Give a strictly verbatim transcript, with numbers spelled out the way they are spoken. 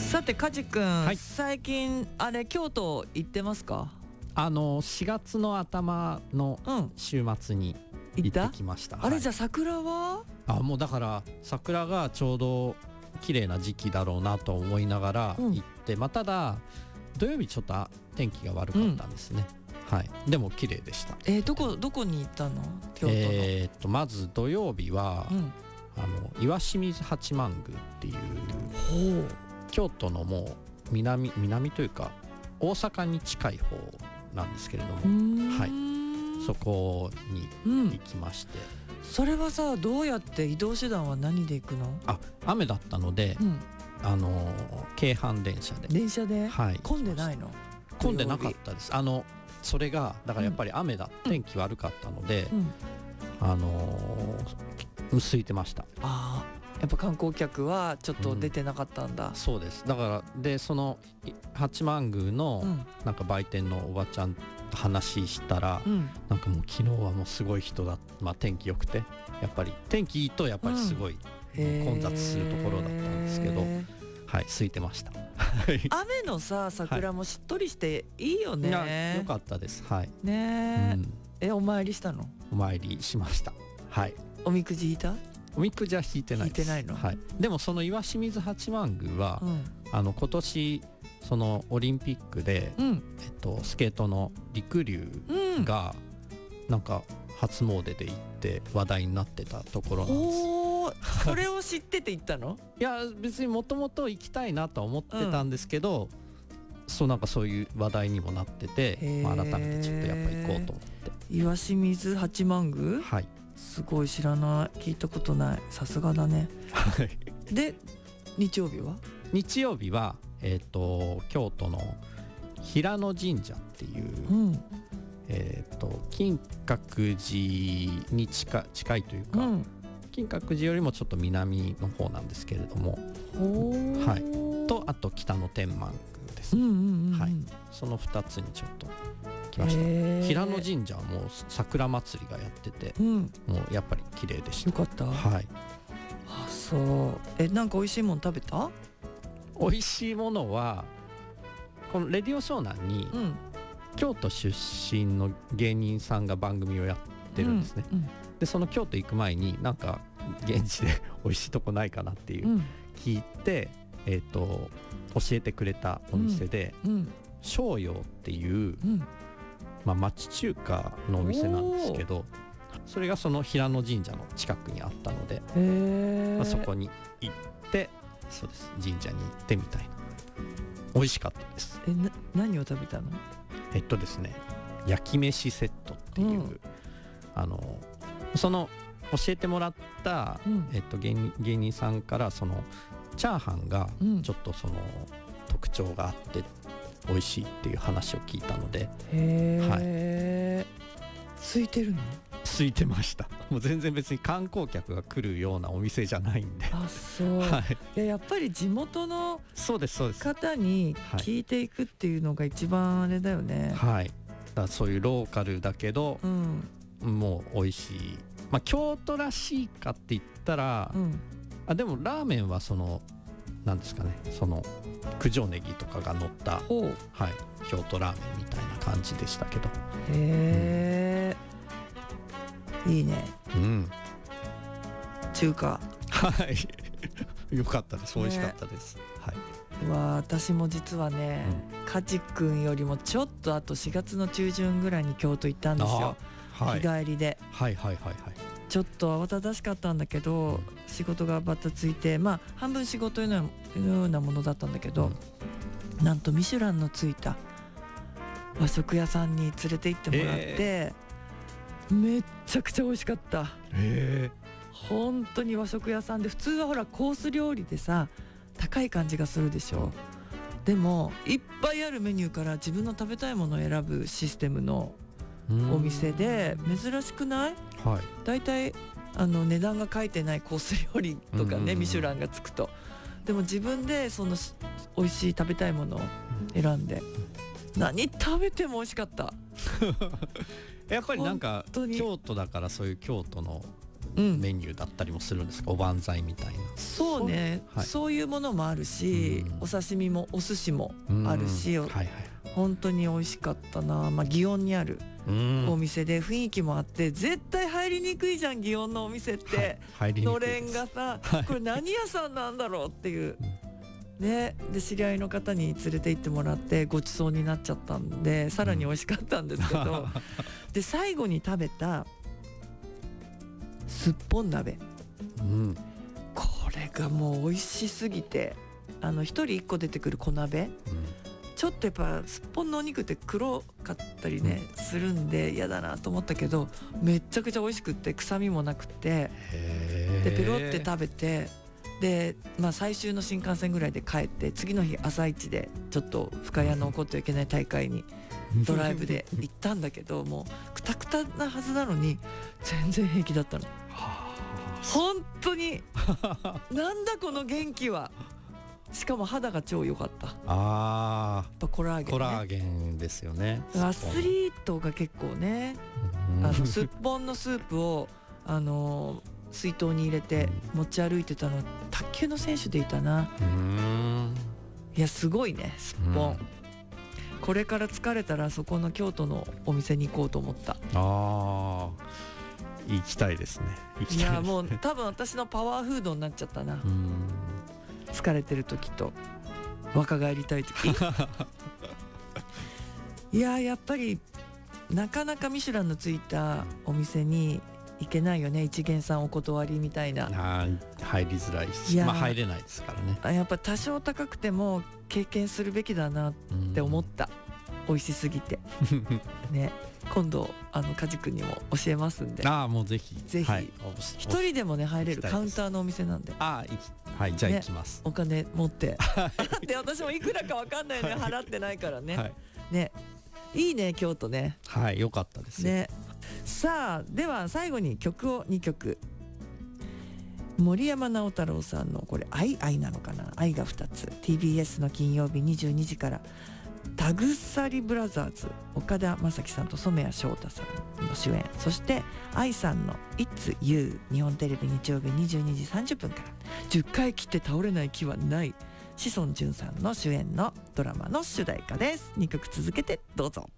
さて梶君、 はい、 最近あれ京都行ってますか？ あのしがつの頭の週末に行ってきました。 うん、あれ、はい、じゃあ桜はあもうだから桜がちょうど綺麗な時期だろうなと思いながら行って、うん、まあ、ただ土曜日ちょっと天気が悪かったんですね、うん、はい、でも綺麗でした。 えー、どこどこに行ったの？京都の。 えー、っとまず土曜日は、うん、あの岩清水八幡宮っていう京都のもう南南というか大阪に近い方なんですけれども、はい、そこに行きまして、 うん、それはさどうやって移動手段は何で行くの？ あ雨だったので、うん、あの京阪電車で電車で、 はい、 混んでないの？ 混んでなかったです。あのそれがだからやっぱり雨だ、うん、天気悪かったので、うん、あの空いてました。 あやっぱ観光客はちょっと出てなかったんだ、 うん、そうです。だからでその八幡宮のなんか売店のおばちゃんと話したら、うん、なんかもう昨日はもうすごい人だ、まあ、天気良くてやっぱり天気いいとやっぱりすごい混雑するところだったんですけど、うん、はい空いてました雨のさ桜もしっとりしていいよね、 はい、いや良かったです。はいね、うん、えお参りしたの？ お参りしました。はい。 おみくじ引いた？ おみくじは引いてないです。 引いてないの？ はい。でもその岩清水八幡宮は、うん、あの今年そのオリンピックで、うん、えっとスケートの陸竜がなんか初詣で行って話題になってたところなんです。 おそれを知ってて行ったの？ いや別にもともと行きたいなとは思ってたんですけど、うん、そうなんかそういう話題にもなってて、まあ、改めてちょっとやっぱり行こうと思って。 岩清水八幡宮？ はい。 すごい知らない、聞いたことない、さすがだね。 はい。 で日曜日は？日曜日はえっと京都の平野神社っていう、うん、えっと金閣寺に近近いというか、うん、金閣寺よりもちょっと南の方なんですけれども、はい、とあと北野天満宮です、ね、うんうんうん、はい、そのふたつにちょっと来ました。平野神社はもう桜祭りがやってて、うん、もうやっぱり綺麗でした。 よかった。 はい。 あそうえなんか美味しいもの食べた？ 美味しいものはこのレディオ湘南に、うん、京都出身の芸人さんが番組をやってるんですね、うんうん、でその京都行く前になんか現地で美味しいとこないかなっていう、うん、聞いて、えーと、教えてくれたお店で、うんうん、逍陽っていう、うんまあ、町中華のお店なんですけど、それがその平野神社の近くにあったので、まあ、そこに行ってそうです神社に行ってみたいな。美味しかったです。 えな何を食べたの？ えっとですね焼き飯セットっていう、うん、あのその教えてもらった、うんえっと、芸人、芸人さんからそのチャーハンがちょっとその特徴があって美味しいっていう話を聞いたので、 へー、はい、空いてるの？ 空いてました。もう全然別に観光客が来るようなお店じゃないんで。 あそう、はい、いや、やっぱり地元の方に聞いていくっていうのが一番あれだよね。 はい、だからそういうローカルだけど、うん、もう美味しい、まあ、京都らしいかって言ったら、うん、あでもラーメンはそのなんですかねその九条ネギとかが乗った、はい、京都ラーメンみたいな感じでしたけど。 へー、うん、いいね、うん、中華はいよかったです。美味しかったです、ね、はい。 わ私も実はね、うん、かちくんよりもちょっとあとしがつの中旬ぐらいに京都行ったんですよ、はい、日帰りで、はいはいはいはい、ちょっと慌ただしかったんだけど、うん、仕事がバタついて、まあ半分仕事のようなものだったんだけど、うん、なんとミシュランのついた和食屋さんに連れて行ってもらって、めっちゃくちゃ美味しかった。へー、本当に和食屋さんで、普通はほらコース料理でさ高い感じがするでしょ、うん、でもいっぱいあるメニューから自分の食べたいものを選ぶシステムのお店で、珍しくない？はい、だいたいあの値段が書いてないコース料理とかね、ミシュランがつくと。でも自分でその美味しい食べたいものを選んで、うん、何食べても美味しかったやっぱりなんか京都だからそういう京都のメニューだったりもするんですか、うん、おばんざいみたいな。 そうね、そう、はい、そういうものもあるし、うん、お刺身もお寿司もあるし、うん、はいはい、本当に美味しかったな。まあ、祇園にあるお店で雰囲気もあって、絶対入りにくいじゃん祇園のお店って、はい、のれんがさ、はい、これ何屋さんなんだろうっていう、ね、で知り合いの方に連れて行ってもらってごちそうになっちゃったんで、さらに美味しかったんですけど、うん、で最後に食べたすっぽん鍋、うん、これがもう美味しすぎて、あの一人一個出てくる小鍋、うん、ちょっとやっぱすっぽんのお肉って黒かったりね、うん、するんで嫌だなと思ったけど、めっちゃくちゃ美味しくって臭みもなくて、でペロって食べて、で、まあ、最終の新幹線ぐらいで帰って、次の日朝一でちょっと深谷の怒ってはいけない大会にドライブで行ったんだけどもうクタクタなはずなのに全然平気だったの。本当になんだこの元気は。しかも肌が超良かった。あ、やっぱコラーゲンね。 コラーゲンですよね。 アスリートが結構ね、あのすっぽんのスープをあの水筒に入れて持ち歩いてたの、卓球の選手でいたな。うーん、いやすごいね、すっぽん、うん、これから疲れたらそこの京都のお店に行こうと思った。あ、 行きたいですね。行きたいですね。 いやもう多分私のパワーフードになっちゃったな。うん、疲れてる時と若返りたい時いややっぱりなかなかミシュランのついたお店に行けないよね、一元さんお断りみたいな。 あ、入りづらいし、まあ入れないですからね。 やっぱ多少高くても経験するべきだなって思った。美味しすぎてね、今度あの梶君にも教えますんで。 ああ、もうぜひぜひ、はい、一人でもね入れるカウンターのお店なんで。 ああ、はい、じゃあ行きます、 ね、お金持ってで私もいくらか分かんないね、払ってないからね、はい、ね、いいね京都ね。 はい、良かったですね。 さあでは最後に曲をにきょく。森山直太朗さんのこれ愛愛なのかな、愛がふたつ。 ティービーエス の金曜日にじゅうにじから田鎖ブラザーズ、岡田将生さんと染谷将太さんの主演、そして愛さんの It's You、 日本テレビ日曜日にじゅうにじさんじゅっぷんからじゅっかい切って倒れない木はない、志尊淳さんの主演のドラマの主題歌です。にきょく続けてどうぞ。